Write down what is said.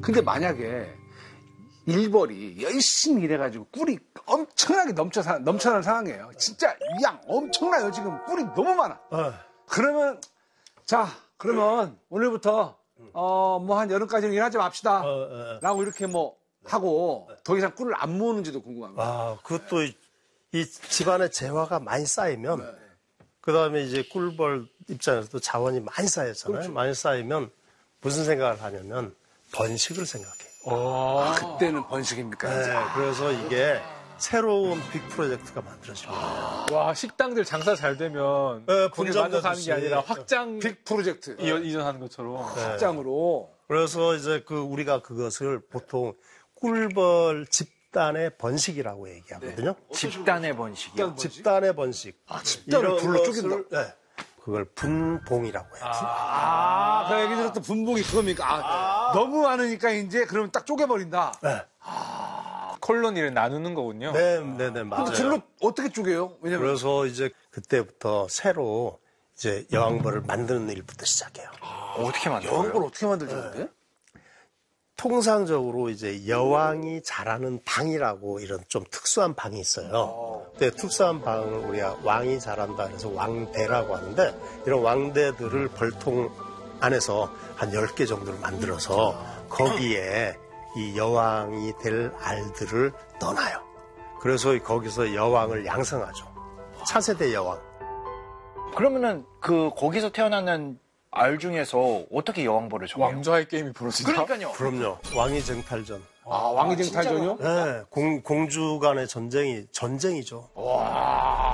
근데 만약에 일벌이 열심히 일해가지고 꿀이 엄청나게 넘쳐나는 상황이에요. 진짜 이 양 엄청나요. 지금 꿀이 너무 많아. 그러면 그러면 오늘부터 뭐 한 여름까지는 일하지 맙시다. 라고 이렇게 뭐 하고 더 이상 꿀을 안 모으는지도 궁금합니다. 아, 그것도 이 집안의 재화가 많이 쌓이면 그다음에 이제 꿀벌 입장에서도 자원이 많이 쌓였잖아요. 그렇죠. 많이 쌓이면 무슨 생각을 하냐면 번식을 생각해요. 그때는 번식입니까? 네, 그래서 이게 새로운 빅 프로젝트가 만들어집니다. 와, 식당들 장사 잘 되면 거기 만들어서 하는 게 아니라 확장 빅 프로젝트 이전하는 것처럼 확장으로. 그래서 이제 우리가 그것을 보통 꿀벌 집단의 번식이라고 얘기하거든요. 집단의 번식이요? 집단의 번식. 집단을 둘로 쪼갠다. 네. 그걸 분봉이라고 해요. 그 얘기 들었던 분봉이 그겁니까? 너무 많으니까 이제 그러면 딱 쪼개버린다. 네. 콜로니를 나누는 거군요. 네, 맞아요. 근데 둘로 어떻게 쪼개요? 왜냐면 그래서 이제 그때부터 새로 이제 여왕벌을 만드는 일부터 시작해요. 어떻게 만들어요? 여왕벌 어떻게 만들죠, 근데? 통상적으로 이제 여왕이 자라는 방이라고 이런 좀 특수한 방이 있어요. 근데 특수한 방을 우리가 왕이 자란다 그래서 왕대라고 하는데 이런 왕대들을 벌통 안에서 한 10개 정도를 만들어서 거기에 이 여왕이 될 알들을 넣어놔요. 그래서 거기서 여왕을 양성하죠. 차세대 여왕. 그러면은 거기서 태어나는 알 중에서 어떻게 여왕벌을 정해요? 왕좌의 게임이 벌어진다. 그러니까요. 그럼요. 왕위 쟁탈전. 왕위쟁탈전이요? 네, 공주 간의 전쟁이죠. 와.